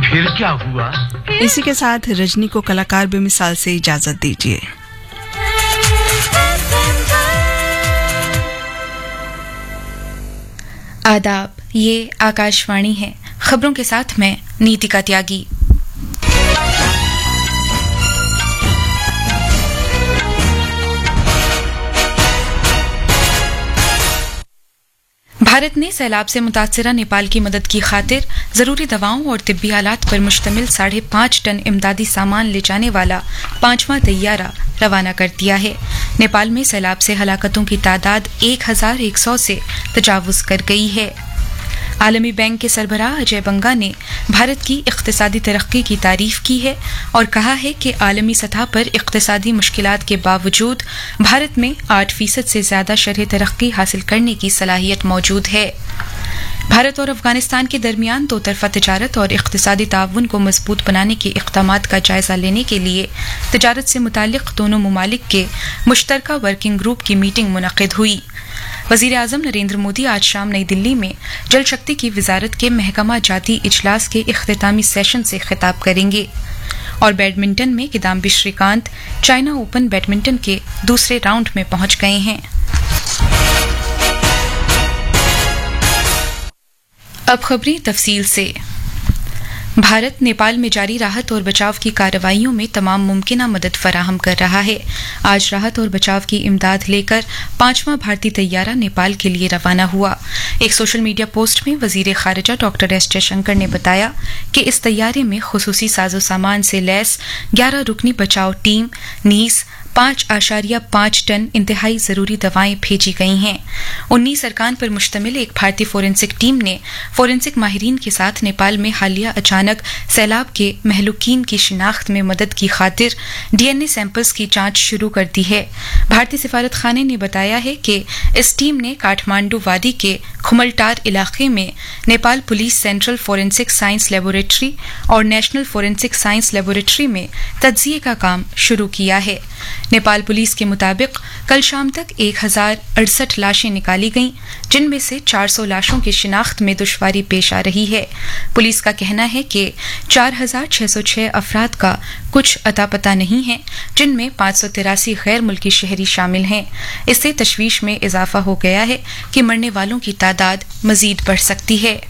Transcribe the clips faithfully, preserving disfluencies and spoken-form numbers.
फिर क्या हुआ? इसी के साथ रजनी को कलाकार बेमिसाल से इजाजत दीजिए। आदाब, ये आकाशवाणी है। खबरों के साथ मैं नीतिका त्यागी। भारत ने सैलाब से मुतासरा नेपाल की मदद की खातिर जरूरी दवाओं और तिब्बी आलात पर मुश्तमिल साढ़े पांच टन इमदादी सामान ले जाने वाला पांचवां तैयारा रवाना कर दिया है। नेपाल में सैलाब से हलाकतों की तादाद एक हजार एक सौ से तजावुज कर गई है। आलमी बैंक के सरबराह अजय बंगा ने भारत की इक्तिसादी तरक्की की तारीफ की है और कहा है कि आलमी सतह पर इक्तिसादी मुश्किलात के बावजूद भारत में आठ फीसद से ज्यादा शरह तरक्की हासिल करने की सलाहियत मौजूद है। भारत और अफगानिस्तान के दरमियान दो तरफा तजारत और इक्तिसादी ताउन को मजबूत बनाने के इक़दामात का जायजा लेने के लिए तजारत से मुतालिक दोनों ममालिक के मुश्तरका वर्किंग ग्रुप की मीटिंग मुनक़िद हुई। वज़ीर आज़म नरेंद्र मोदी आज शाम नई दिल्ली में जल शक्ति की वजारत के महकमा जाती इजलास के इख्तितामी सेशन से खिताब करेंगे। और बैडमिंटन में Kidambi Shrikant China open badminton के दूसरे राउंड में पहुंच गए हैं। अब खबरें तफसील से। भारत नेपाल में जारी राहत और बचाव की कार्रवाइयों में तमाम मुमकिना मदद फराहम कर रहा है। आज राहत और बचाव की इमदाद लेकर पांचवां भारतीय तैयारा नेपाल के लिए रवाना हुआ। एक सोशल मीडिया पोस्ट में वजीर खारिजा डॉक्टर एस जयशंकर ने बताया कि इस तैयारे में खुसूसी साजो सामान से लैस ग्यारह रुकनी बचाव टीम, नीस पांच आशारिया पांच टन इंतहाई जरूरी दवाएं भेजी गई हैं। उन्नीस अरकान पर मुश्तमिल एक भारतीय फोरेंसिक टीम ने फोरेंसिक माहिरीन के साथ नेपाल में हालिया अचानक सैलाब के महलूकीन की शिनाख्त में मदद की खातिर डीएनए सैंपल्स की जांच शुरू कर दी है। भारतीय सिफारत खाने ने बताया है कि इस टीम ने काठमांडू वादी के खुमलटार इलाके में Nepal police central forensic science laboratory और नेशनल फोरेंसिक साइंस लेबोरेटरी में तज्जिए का काम शुरू किया है। नेपाल पुलिस के मुताबिक कल शाम तक एक हजार अड़सठ लाशें निकाली गईं, जिनमें से चार सौ लाशों की शिनाख्त में दुश्वारी पेश आ रही है। पुलिस का कहना है कि चार हजार छह सौ छह अफराद का कुछ अता पता नहीं है, जिनमें पांच सौ तिरासी गैर मुल्की शहरी शामिल हैं। इससे तशवीश में इजाफा हो गया है कि मरने वालों की तादाद मजीद बढ़ सकती है।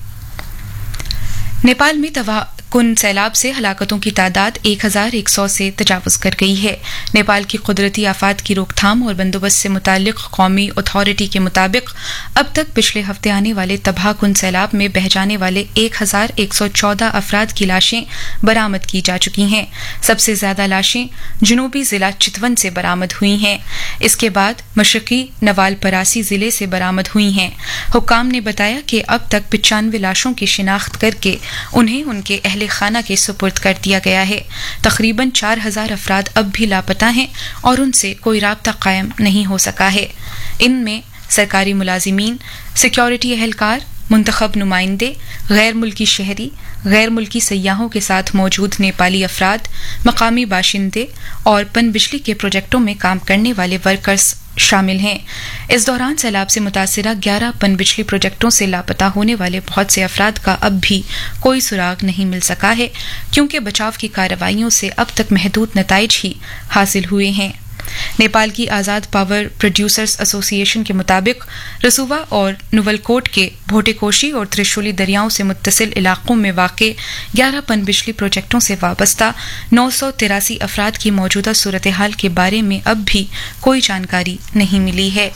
नेपाल में तबाह कुन सैलाब से हलाकतों की तादाद एक हजार एक सौ से तजावुज कर गई है। नेपाल की कुदरती आफात की रोकथाम और बंदोबस्त से मुतालिक कौमी अथॉरिटी के मुताबिक अब तक पिछले हफ्ते आने वाले तबाह कुन सैलाब में बह जाने वाले एक हजार एक सौ चौदह अफराद की लाशें बरामद की जा चुकी हैं। सबसे ज्यादा लाशें जनूबी जिला चितवन से बरामद हुई हैं। इसके बाद मशरकी नवाल परासी जिले से बरामद हुई हैं। हुक्काम ने बताया कि अब तक पचानवे लाशों की शिनाख्त करके उन्हें उनके खाना के सुपुर्द कर दिया गया है। तकरीबन चार हजार अफराद अब भी लापता हैं और उनसे कोई राब्ता कायम नहीं हो सका है। इनमें सरकारी मुलाजिमीन, सिक्योरिटी एहलकार, मुंतखब नुमाइंदे, गैर मुल्की शहरी, गैर मुल्की सयाहों के साथ मौजूद नेपाली अफराद, मकामी बाशिंदे और पन बिजली के प्रोजेक्टों में काम करने वाले वर्कर्स शामिल हैं। इस दौरान सैलाब से मुतासिरा ग्यारह पन बिजली प्रोजेक्टों से लापता होने वाले बहुत से अफराद का अब भी कोई सुराग नहीं मिल सका है, क्योंकि बचाव की कार्रवाइयों से अब तक महदूद नताइज ही हासिल हुए हैं। नेपाल की आज़ाद पावर प्रोड्यूसर्स एसोसिएशन के मुताबिक रसुवा और नुवलकोट के भोटेकोशी और त्रिशूली दरियाओं से मुत्तसिल इलाकों में वाक़े ग्यारह पन बिजली प्रोजेक्टों से वाबस्ता नौ सौ तिरासी अफराद की मौजूदा सूरत हाल के बारे में अब भी कोई जानकारी नहीं मिली है।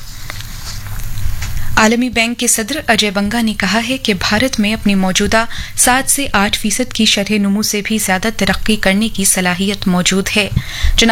आलमी बैंक के सदर अजय बंगा ने कहा है कि भारत में अपनी मौजूदा सात से आठ फीसद की शरह नुमू से भी ज्यादा तरक्की करने की सलाहियत मौजूद है।